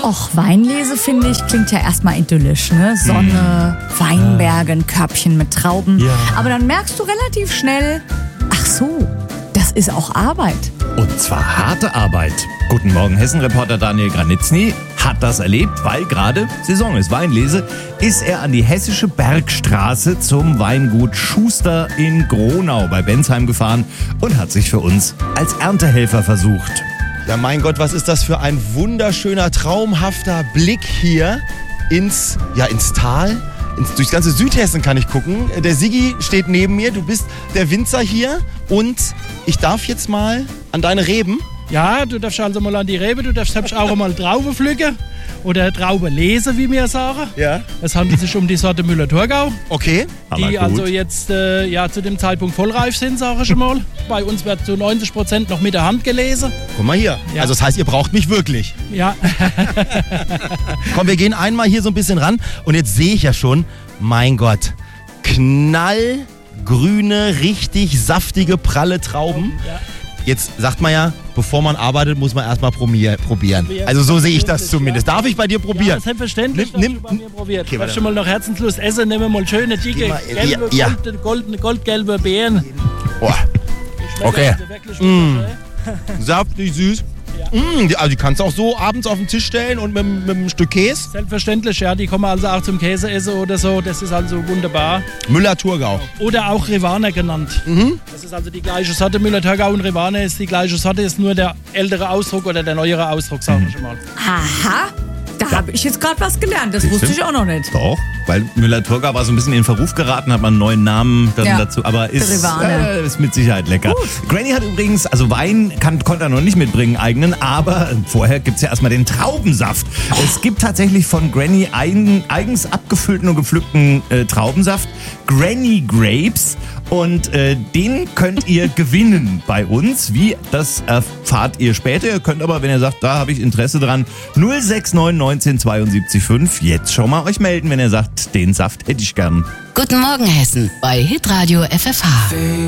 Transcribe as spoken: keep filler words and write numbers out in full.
Och, Weinlese, finde ich, klingt ja erstmal idyllisch, ne? Sonne, mm. Weinberge, ein Körbchen mit Trauben. Ja. Aber dann merkst du relativ schnell, ach so, das ist auch Arbeit. Und zwar harte Arbeit. Guten Morgen, Hessen-Reporter Daniel Granitzny hat das erlebt, weil gerade Saison ist, Weinlese, ist er an die Hessische Bergstraße zum Weingut Schuster in Gronau bei Bensheim gefahren und hat sich für uns als Erntehelfer versucht. Ja, mein Gott, was ist das für ein wunderschöner, traumhafter Blick hier ins, ja, ins Tal. Ins, durchs ganze Südhessen kann ich gucken. Der Siggi steht neben mir, du bist der Winzer hier und ich darf jetzt mal an deine Reben. Ja, du darfst also mal an die Rebe, du darfst selbst auch mal Trauben pflücken oder Trauben lesen, wie wir sagen. Ja. Es handelt sich um die Sorte Müller-Thurgau. Okay. Die also jetzt äh, ja, zu dem Zeitpunkt vollreif sind, sage ich schon mal. Bei uns wird zu neunzig Prozent noch mit der Hand gelesen. Guck mal hier. Ja. Also das heißt, ihr braucht mich wirklich. Ja. Komm, wir gehen einmal hier so ein bisschen ran und jetzt sehe ich ja schon, mein Gott, knallgrüne, richtig saftige, pralle Trauben. Ja. Jetzt sagt man ja, bevor man arbeitet, muss man erstmal probieren. Also so sehe ich das zumindest. Darf ich bei dir probieren? Ja, selbstverständlich, nimm, nimm, dass du bei mir probiert. Okay, darfst du mal noch Herzenslust essen, nehmen wir mal schöne, dicke, gelbe, ja. gold, goldene, goldgelbe Beeren. Oh. Okay. Also mm. Saftig, süß. Ja. Mm, also die kannst du auch so abends auf den Tisch stellen und mit, mit einem Stück Käse? Selbstverständlich, ja. Die kommen also auch zum Käse essen oder so. Das ist also wunderbar. Müller-Thurgau. Oder auch Rivaner genannt. Mhm. Das ist also die gleiche Sorte. Müller-Thurgau und Rivaner ist die gleiche Sorte, ist nur der ältere Ausdruck oder der neuere Ausdruck, sagen wir schon mal. Aha, da ja. habe ich jetzt gerade was gelernt. Das Siehst wusste du? ich auch noch nicht. Doch, weil Müller-Thurgau war so ein bisschen in Verruf geraten, hat man einen neuen Namen dann ja. dazu. Aber ist, äh, ist mit Sicherheit lecker. Gut. Granny hat übrigens, also Wein kann, konnte er noch nicht mitbringen, eigenen, aber vorher gibt es ja erstmal den Traubensaft. Oh. Es gibt tatsächlich von Granny einen eigens abgefüllten und gepflückten äh, Traubensaft, Granny Grapes. Und äh, den könnt ihr gewinnen bei uns. Wie, das erfahrt ihr später. Ihr könnt aber, wenn ihr sagt, da habe ich Interesse dran, null sechs neun neunzehn zweiundsiebzig fünf jetzt schon mal euch melden, wenn ihr sagt, den Saft hätte ich gern. Guten Morgen Hessen bei Hitradio F F H.